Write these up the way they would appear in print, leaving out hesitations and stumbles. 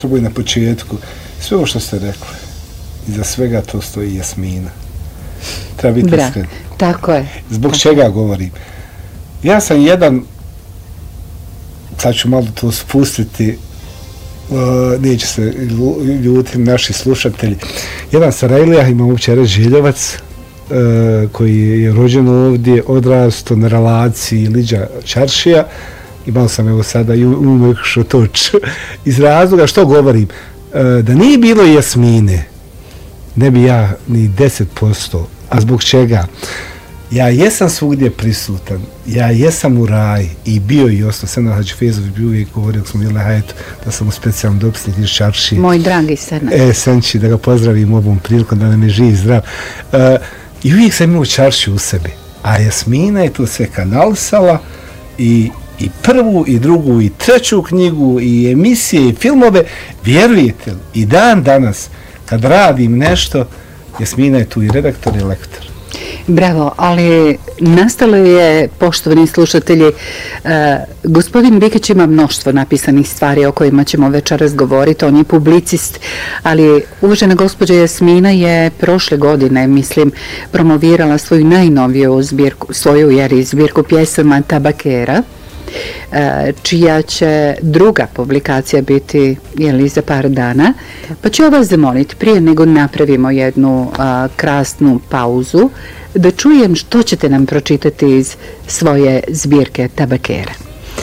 Na početku, sve ovo što ste rekli, iza svega to stoji Jasmina. Treba biti iskren. Tako je. Zbog čega govorim? Ja sam jedan, sad ću malo to spustiti, neće se ljutiti naši slušatelji. Jedan Sarajlija, ima uopće reći Željevac, koji je rođen ovdje, odrasto na relaciji Liđa Čaršija. Imao sam evo sada i umekšo toč. Iz razloga što govorim, da nije bilo Jasmine, ne bi ja ni 10%. A zbog čega? Ja jesam svugdje prisutan, ja jesam u raj i bio i ostao. Senad Hadžifezović bi uvijek govorio, smo bili hajetu, da sam u specijalnom dopisnik iz Čaršije. Moj dragi Senad. Senči, da ga pozdravim ovom prilikom, da nam je živ, zdrav. I uvijek sam imao Čaršiju u sebi. A Jasmina je to sve kanalisala i prvu, i drugu, i treću knjigu, i emisije, i filmove. Vjerujete li, i dan danas, kad radim nešto, Jasmina je tu i redaktor i lektor. Bravo, ali nastalo je, poštovani slušatelji, gospodin Bikić ima mnoštvo napisanih stvari o kojima ćemo večeras govoriti, on je publicist, ali uvažena gospođa Jasmina je prošle godine, mislim, promovirala svoju najnoviju zbirku pjesama Tabakera, čija će druga publikacija biti za par dana. Pa ću ja vas zamoliti, prije nego napravimo jednu krasnu pauzu, da čujem što ćete nam pročitati iz svoje zbirke Tabakera.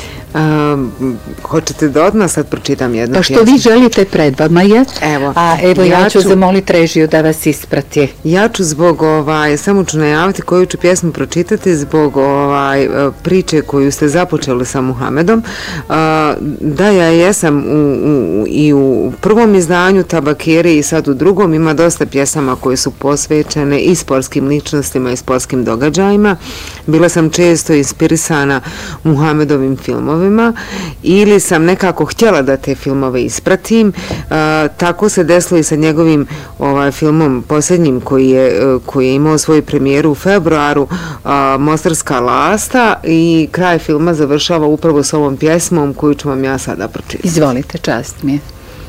Hoćete da odmah sad pročitam jednu pjesmu? Pa što vi želite, pred vama je. Evo ja ću zamoliti režiju da vas isprati. Ja ću zbog, samo ću najaviti koju ću pjesmu pročitati zbog priče koju ste započeli sa Muhamedom. Da, ja jesam i u prvom izdanju Tabakere i sad u drugom ima dosta pjesama koje su posvećene i sportskim ličnostima i sportskim događajima. Bila sam često inspirisana Muhamedovim filmovima ili sam nekako htjela da te filmove ispratim. Tako se desilo i sa njegovim filmom posljednjim koji je imao svoju premijeru u februaru, Mostarska lasta, i kraj filma završava upravo s ovom pjesmom koju ću vam ja sada pročitati. Izvolite, čast mi je.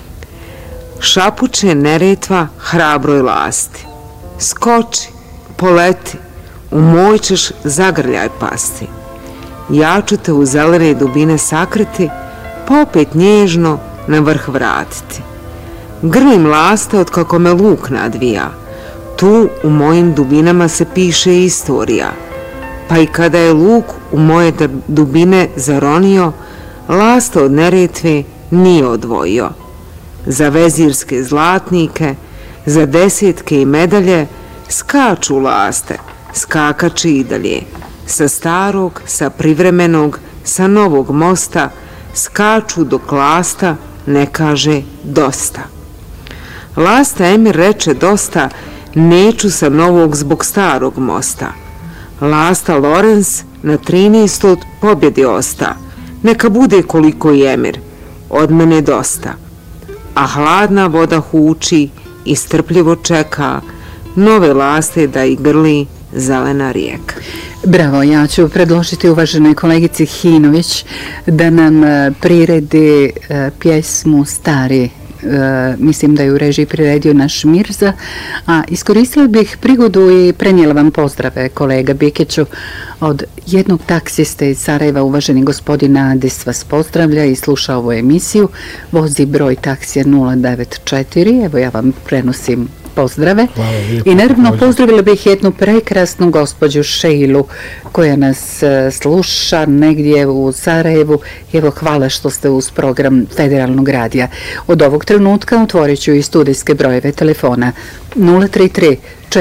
Šapuće Neretva hrabroj lasti. Skoči, poleti, u moj ćeš zagrljaj pasti. Ja ću te u zelene dubine sakriti, pa opet nježno na vrh vratiti. Grlim laste od kako me luk nadvija, tu u mojim dubinama se piše istorija. Pa i kada je luk u moje dubine zaronio, lasta od Neretve nije odvojio. Za vezirske zlatnike, za desetke i medalje, skaču laste, skakači i dalje. Sa starog, sa privremenog, sa novog mosta, skaču dok lasta ne kaže dosta. Lasta Emir reče dosta, neću sa novog zbog starog mosta. Lasta Lorenz na 13. pobjedi osta, neka bude koliko i Emir, od mene dosta. A hladna voda huči i strpljivo čeka nove laste da ih grli zelena rijeka. Bravo, ja ću predložiti uvaženoj kolegici Hinović da nam priredi pjesmu Stari. Mislim da je u režiji priredio naš Mirza, a iskoristila bih prigodu i prenijela vam pozdrave, kolega Bikiću, od jednog taksista iz Sarajeva. Uvaženi gospodin Adis vas pozdravlja i sluša ovu emisiju, vozi broj taksija 094, evo ja vam prenosim pozdrave. I naravno pozdravila bih jednu prekrasnu gospođu Šeilu koja nas sluša negdje u Sarajevu. Evo, hvala što ste uz program Federalnog radija. Od ovog trenutka otvorit ću i studijske brojeve telefona 033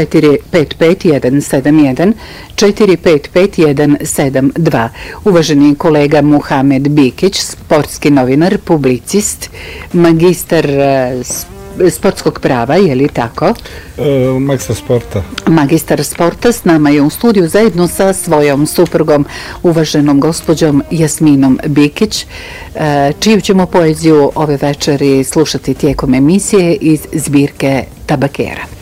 455 171 455 172. Uvaženi kolega Muhamed Bikić, sportski novinar, publicist, magistar sportskog prava, je li tako? Magistar sporta. Magistar sporta s nama je u studiju zajedno sa svojom suprugom, uvaženom gospođom Jasminom Bikić, čiju ćemo poeziju ove večeri slušati tijekom emisije iz zbirke Tabakera.